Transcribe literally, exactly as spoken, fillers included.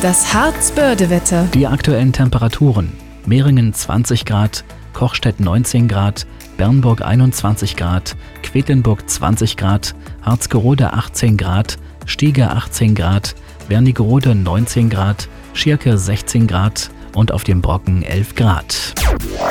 Das Harz-Börde-Wetter. Die aktuellen Temperaturen: Meringen zwanzig Grad, Kochstedt neunzehn Grad, Bernburg einundzwanzig Grad, Quedlinburg zwanzig Grad, Harzgerode achtzehn Grad, Stiege achtzehn Grad, Wernigerode neunzehn Grad, Schierke sechzehn Grad und auf dem Brocken elf Grad.